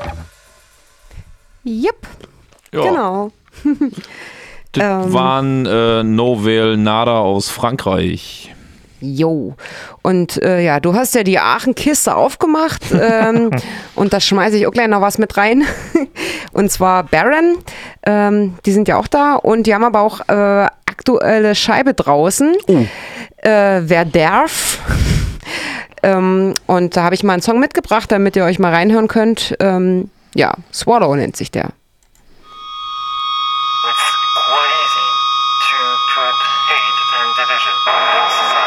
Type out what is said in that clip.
Yep, Ja. genau. Das waren Nouvelle Nada aus Frankreich. Jo. Und ja, du hast ja die Aachen-Kiste aufgemacht und da schmeiße ich auch gleich noch was mit rein. Und zwar Baron. Die sind ja auch da und die haben aber auch aktuelle Scheibe draußen. Wer darf? Und da habe ich mal einen Song mitgebracht, damit ihr euch mal reinhören könnt. Ja, Swallow nennt sich der.